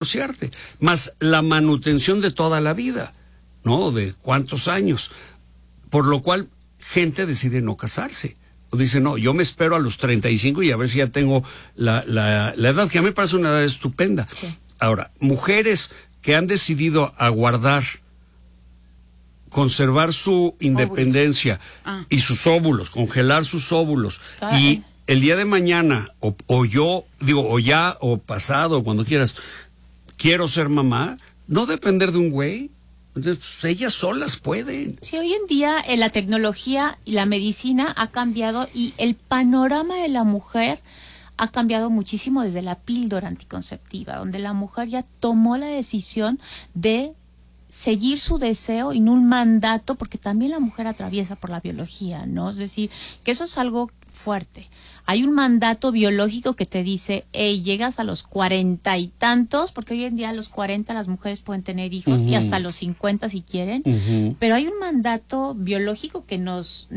divorciarte, más la manutención de toda la vida, ¿no? De cuántos años, por lo cual gente decide no casarse. O dice, no, yo me espero a los 35 y a ver si ya tengo la edad, que a mí me parece una edad estupenda. Sí. Ahora, mujeres que han decidido aguardar, conservar su independencia y sus óvulos, congelar sus óvulos, y el día de mañana, o yo, digo, o ya, o pasado, cuando quieras, quiero ser mamá, no depender de un güey. Entonces, pues, ellas solas pueden. Sí, hoy en día la tecnología y la medicina ha cambiado y el panorama de la mujer ha cambiado muchísimo desde la píldora anticonceptiva, donde la mujer ya tomó la decisión de seguir su deseo y no un mandato, porque también la mujer atraviesa por la biología, ¿no? Es decir, que eso es algo fuerte. Hay un mandato biológico que te dice, hey, llegas a los 40 y tantos, porque hoy en día a los 40 las mujeres pueden tener hijos, y hasta los 50 si quieren, pero hay un mandato biológico que nos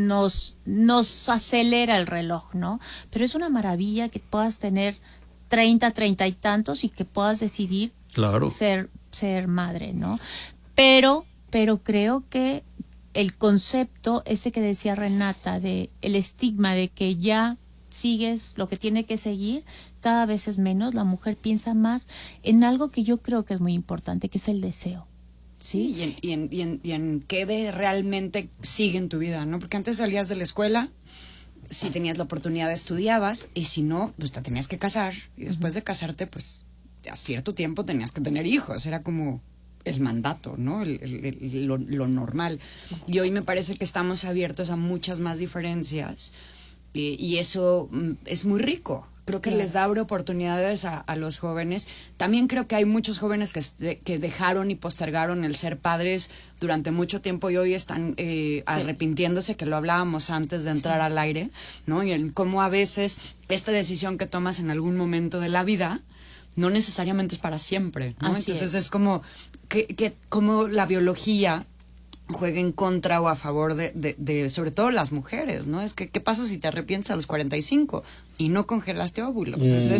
acelera el reloj, ¿no? Pero es una maravilla que puedas tener 30 y tantos y que puedas decidir ser madre, ¿no? Pero creo que el concepto ese que decía Renata, de el estigma de que ya sigues lo que tiene que seguir, cada vez es menos. La mujer piensa más en algo que yo creo que es muy importante, que es el deseo. Sí, y en qué de realmente sigue en tu vida, ¿no? Porque antes salías de la escuela, si tenías la oportunidad estudiabas, y si no, pues te tenías que casar, y después de casarte, pues a cierto tiempo tenías que tener hijos, era como el mandato, ¿no? Lo normal. Y hoy me parece que estamos abiertos a muchas más diferencias, y eso es muy rico. Creo que les da oportunidades a los jóvenes. También creo que hay muchos jóvenes que dejaron y postergaron el ser padres durante mucho tiempo y hoy están arrepintiéndose, que lo hablábamos antes de entrar al aire, ¿no? Y en cómo a veces esta decisión que tomas en algún momento de la vida no necesariamente es para siempre, ¿no? Entonces es como que como la biología juega en contra o a favor de sobre todo las mujeres, ¿no? Es que ¿qué pasa si te arrepientes a los 45 y no congelaste óvulos?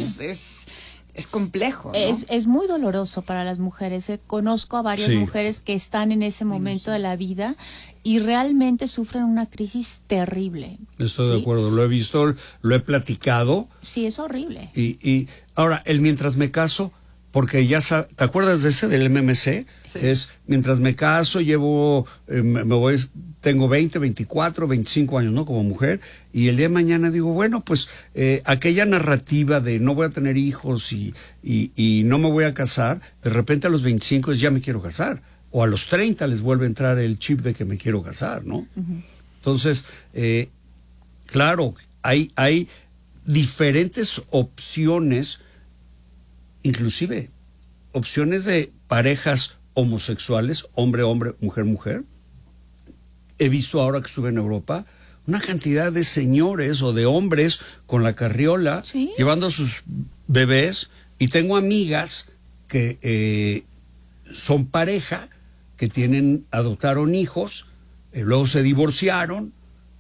Es complejo, ¿no? Es muy doloroso para las mujeres. Conozco a varias mujeres que están en ese momento de la vida y realmente sufren una crisis terrible. Estoy de acuerdo, lo he visto, lo he platicado. Sí, es horrible. Y ahora, mientras me caso, porque ya ¿te acuerdas de ese del MMC? Sí. Es mientras me caso, tengo 20, 24, 25 años, ¿no? Como mujer, y el día de mañana digo, bueno, pues aquella narrativa de no voy a tener hijos y no me voy a casar, de repente a los 25 ya me quiero casar, o a los 30 les vuelve a entrar el chip de que me quiero casar, ¿no? Entonces, claro, hay diferentes opciones, inclusive opciones de parejas homosexuales, hombre-hombre, mujer-mujer. He visto ahora que estuve en Europa una cantidad de señores o de hombres con la carriola llevando a sus bebés, y tengo amigas que son pareja, que adoptaron hijos, luego se divorciaron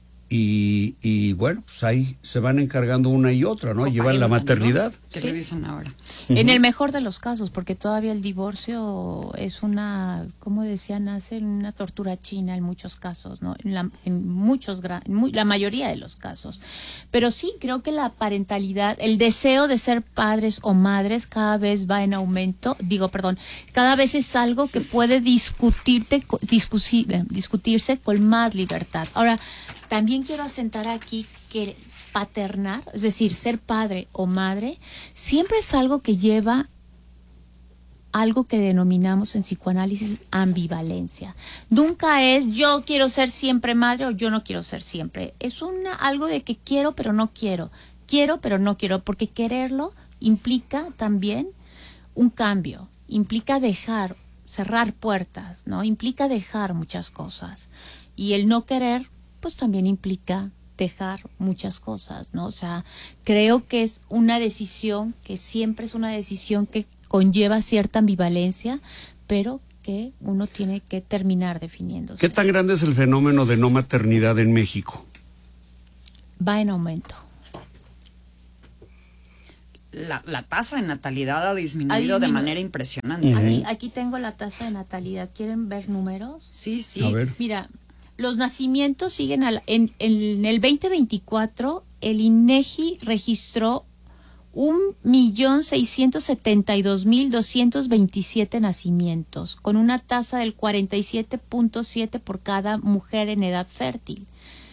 y bueno, pues ahí se van encargando una y otra, ¿no? Llevan la maternidad. ¿Qué le dicen ahora? En el mejor de los casos, porque todavía el divorcio es una, como decían, una tortura china en muchos casos, ¿no? La mayoría de los casos. Pero sí, creo que la parentalidad, el deseo de ser padres o madres cada vez va en aumento. Cada vez es algo que puede discutirse con más libertad. Ahora, también quiero asentar aquí que paternar, es decir, ser padre o madre, siempre es algo que lleva algo que denominamos en psicoanálisis ambivalencia. Nunca es yo quiero ser siempre madre o yo no quiero ser siempre. Es algo de que quiero pero no quiero, pero no quiero, porque quererlo implica también un cambio, implica cerrar puertas, ¿no? Implica dejar muchas cosas. Y el no querer pues también implica dejar muchas cosas, ¿no? O sea, creo que es una decisión que siempre es una decisión que conlleva cierta ambivalencia, pero que uno tiene que terminar definiéndose. ¿Qué tan grande es el fenómeno de no maternidad en México? Va en aumento. la tasa de natalidad ha disminuido de manera impresionante. Aquí tengo la tasa de natalidad. ¿Quieren ver números? Sí, sí. A ver. Mira, los nacimientos siguen en el 2024, el INEGI registró 1.672.227 nacimientos, con una tasa del 47.7 por cada mujer en edad fértil.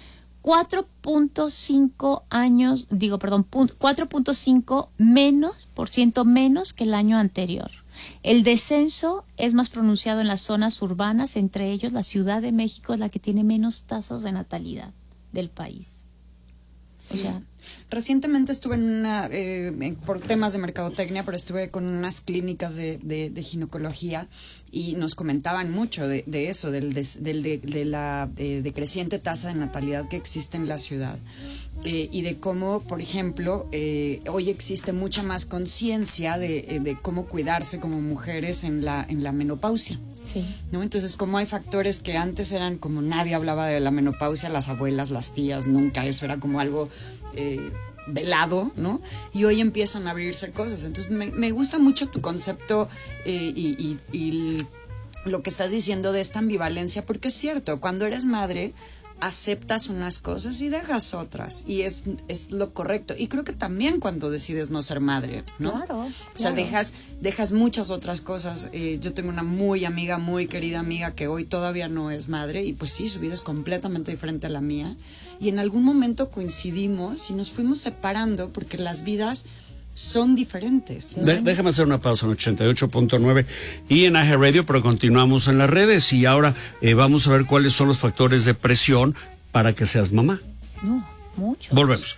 4.5% menos que el año anterior. El descenso es más pronunciado en las zonas urbanas, entre ellos la Ciudad de México es la que tiene menos tasas de natalidad del país. Sí. O sea, recientemente estuve por temas de mercadotecnia, pero estuve con unas clínicas de ginecología y nos comentaban mucho de eso, de la decreciente tasa de natalidad que existe en la ciudad. Y de cómo, por ejemplo, hoy existe mucha más conciencia de cómo cuidarse como mujeres en la menopausia. Sí. ¿No? Entonces, como hay factores que antes eran como nadie hablaba de la menopausia, las abuelas, las tías, nunca, eso era como algo velado, ¿no? Y hoy empiezan a abrirse cosas. Entonces, me gusta mucho tu concepto y lo que estás diciendo de esta ambivalencia, porque es cierto, cuando eres madre aceptas unas cosas y dejas otras, y es lo correcto. Y creo que también cuando decides no ser madre, ¿no? Claro. O sea, dejas muchas otras cosas. Yo tengo una muy querida amiga que hoy todavía no es madre, y pues sí, su vida es completamente diferente a la mía, y en algún momento coincidimos y nos fuimos separando porque las vidas son diferentes. Déjame hacer una pausa en 88.9 y en AG Radio, pero continuamos en las redes y ahora vamos a ver cuáles son los factores de presión para que seas mamá. No, mucho. Volvemos.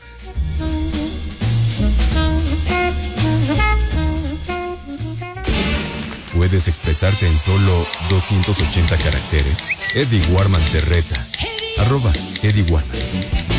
Puedes expresarte en solo 280 caracteres. Eddie Warman te reta. @Eddie Warman.